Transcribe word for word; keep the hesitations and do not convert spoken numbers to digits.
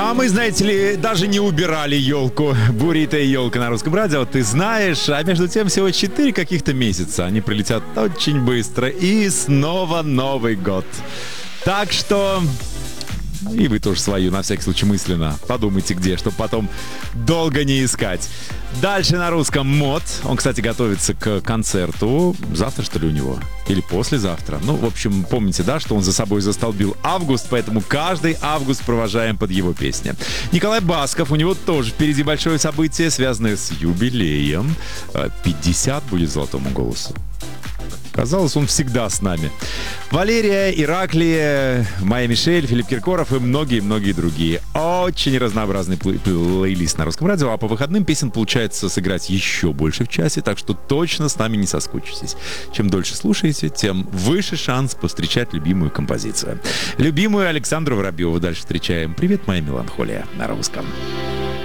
А мы, знаете ли, даже не убирали елку. Буритая елка на русском радио, ты знаешь. А между тем всего четыре каких-то месяца. Они пролетят очень быстро. И снова Новый год. Так что... И вы тоже свою, на всякий случай, мысленно подумайте где, чтобы потом долго не искать. Дальше на русском мод. Он, кстати, готовится к концерту. Завтра, что ли, у него? Или послезавтра? Ну, в общем, помните, да, что он за собой застолбил август, поэтому каждый август провожаем под его песни. Николай Басков, у него тоже впереди большое событие, связанное с юбилеем. пятьдесят будет золотому голосу. Казалось, он всегда с нами. Валерия, Ираклия, Майя Мишель, Филипп Киркоров и многие-многие другие. Очень разнообразный плей- плейлист на русском радио, а по выходным песен получается сыграть еще больше в часе, так что точно с нами не соскучитесь. Чем дольше слушаете, тем выше шанс повстречать любимую композицию. Любимую Александру Воробьеву дальше встречаем. Привет, моя меланхолия на русском.